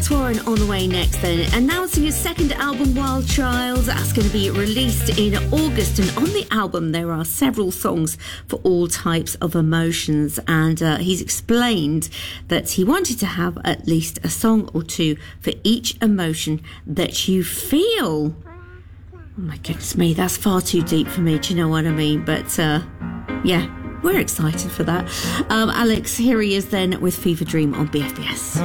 Alex Warren on the way next then, announcing his second album, Wild Child. That's going to be released in August, and on the album there are several songs for all types of emotions, and he's explained that he wanted to have at least a song or two for each emotion that you feel. Oh my goodness me, that's far too deep for me, do you know what I mean? But yeah, we're excited for that. Alex, here he is then with Fever Dream on BFBS.